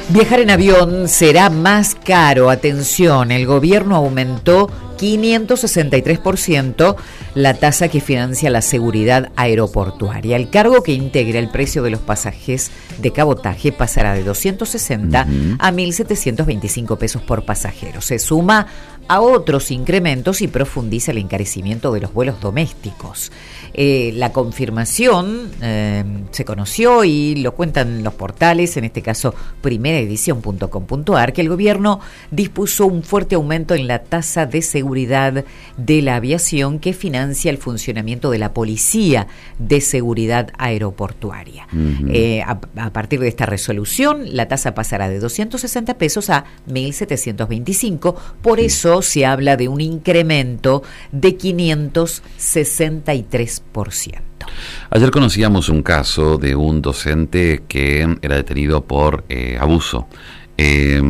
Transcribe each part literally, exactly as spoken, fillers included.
Viajar en avión será más caro. Atención, el gobierno aumentó quinientos sesenta y tres por ciento la tasa que financia la seguridad aeroportuaria. El cargo que integra el precio de los pasajes de cabotaje pasará de doscientos sesenta uh-huh. a mil setecientos veinticinco pesos por pasajero. Se suma a otros incrementos y profundiza el encarecimiento de los vuelos domésticos. Eh, la confirmación eh, se conoció y lo cuentan los portales, en este caso primera edición punto com punto a r, que el gobierno dispuso un fuerte aumento en la tasa de seguridad de la aviación que financia el funcionamiento de la Policía de Seguridad Aeroportuaria. Uh-huh. Eh, a, a partir de esta resolución, la tasa pasará de doscientos sesenta pesos a mil setecientos veinticinco, por eso se habla de un incremento de quinientos sesenta y tres por ciento. Ayer conocíamos un caso de un docente que era detenido por eh, abuso. Eh,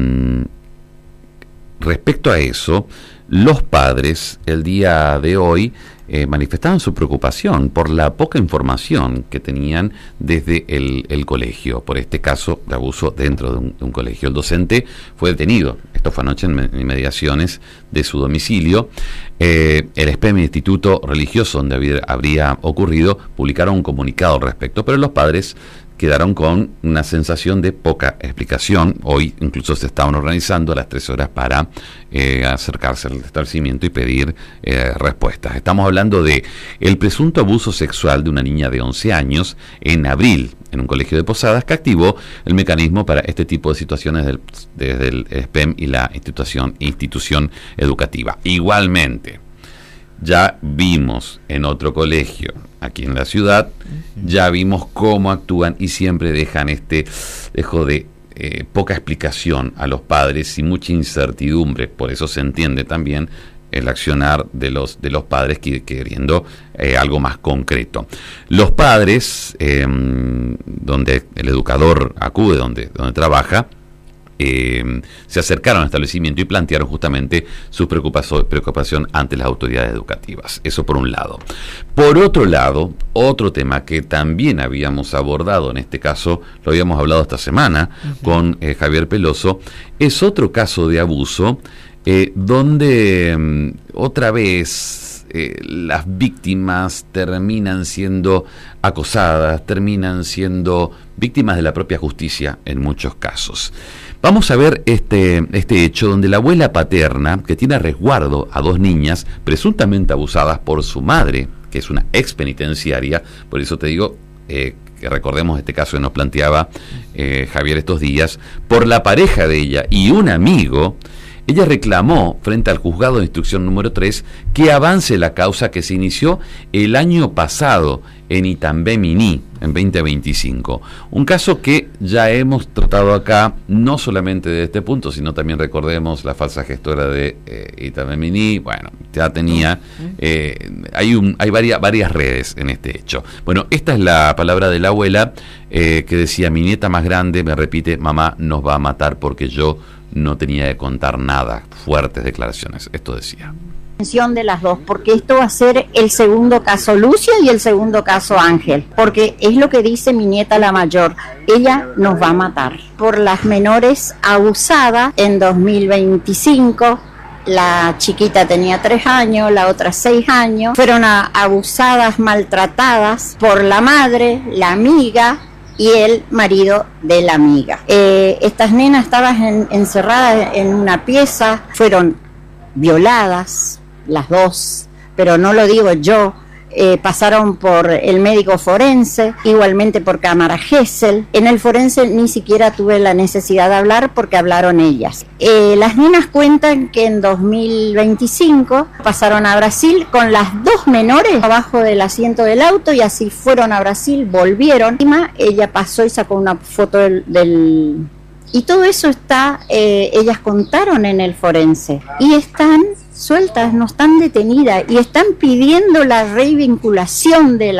respecto a eso, los padres el día de hoy eh, manifestaban su preocupación por la poca información que tenían desde el, el colegio, por este caso de abuso dentro de un, de un colegio. El docente fue detenido, esto fue anoche en inmediaciones de su domicilio. Eh, el S P E M, Instituto Religioso donde había, habría ocurrido, publicaron un comunicado al respecto, pero los padres quedaron con una sensación de poca explicación. Hoy incluso se estaban organizando a las tres horas para eh, acercarse al establecimiento y pedir eh, respuestas. Estamos hablando de el presunto abuso sexual de una niña de once años en abril en un colegio de Posadas, que activó el mecanismo para este tipo de situaciones del, desde el S P E M y la institución, institución educativa. Igualmente, ya vimos en otro colegio aquí en la ciudad, ya vimos cómo actúan y siempre dejan este dejo de eh, poca explicación a los padres y mucha incertidumbre. Por eso se entiende también el accionar de los de los padres que, queriendo eh, algo más concreto. Los padres, eh, donde el educador acude, donde, donde trabaja, Eh, se acercaron al establecimiento y plantearon justamente su preocupación, preocupación ante las autoridades educativas. Eso por un lado. Por otro lado, otro tema que también habíamos abordado, en este caso lo habíamos hablado esta semana uh-huh. con eh, Javier Peloso, es otro caso de abuso eh, donde eh, otra vez eh, las víctimas terminan siendo acosadas, terminan siendo víctimas de la propia justicia en muchos casos. Vamos a ver este, este hecho donde la abuela paterna, que tiene a resguardo a dos niñas presuntamente abusadas por su madre, que es una ex penitenciaria, por eso te digo eh, que recordemos este caso que nos planteaba eh, Javier estos días, por la pareja de ella y un amigo. Ella reclamó frente al juzgado de instrucción número tres que avance la causa que se inició el año pasado en Itambé Miní, en veinte veinticinco. Un caso que ya hemos tratado acá, no solamente de este punto, sino también recordemos la falsa gestora de eh, Itambé Miní. Bueno, ya tenía, eh, hay, un, hay varias, varias redes en este hecho. Bueno, esta es la palabra de la abuela eh, que decía: mi nieta más grande me repite, mamá nos va a matar porque yo no tenía que contar nada. Fuertes declaraciones, esto decía. De las dos, porque esto va a ser el segundo caso Lucio y el segundo caso Ángel, porque es lo que dice mi nieta la mayor, ella nos va a matar por las menores abusadas en dos mil veinticinco. La chiquita tenía tres años, la otra seis años, fueron a, abusadas, maltratadas por la madre, la amiga y el marido de la amiga. Eh, estas nenas estaban en, encerradas en una pieza, fueron violadas las dos, pero no lo digo yo, eh, pasaron por el médico forense, igualmente por cámara Gesell. En el forense ni siquiera tuve la necesidad de hablar porque hablaron ellas. Eh, las nenas cuentan que en dos mil veinticinco pasaron a Brasil con las dos menores abajo del asiento del auto y así fueron a Brasil, volvieron. Ella pasó y sacó una foto del... del y todo eso está, eh, ellas contaron en el forense y están sueltas, no están detenidas y están pidiendo la revinculación de la